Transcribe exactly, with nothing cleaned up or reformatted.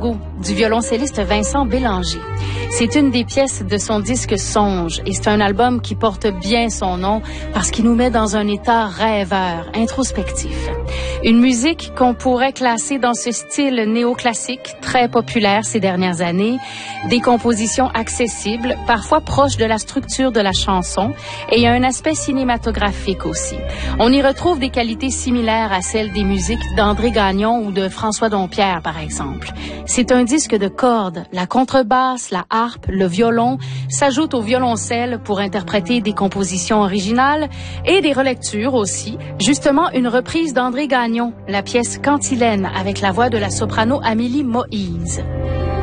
Tango du violoncelliste Vincent Bélanger. C'est une des pièces de son disque Songe et c'est un album qui porte bien son nom parce qu'il nous met dans un état rêveur, introspectif. Une musique qu'on pourrait classer dans ce style néoclassique très populaire ces dernières années, des compositions accessibles, parfois proches de la structure de la chanson et il y a un aspect cinématographique aussi. On y retrouve des qualités similaires à celles des musiques d'André Gagnon ou de François Dompierre par exemple. C'est un disque de cordes, la contrebasse, la harpe, le violon s'ajoutent au violoncelle pour interpréter des compositions originales et des relectures aussi. Justement, une reprise d'André Gagnon, la pièce Cantilène avec la voix de la soprano Amélie Moïse.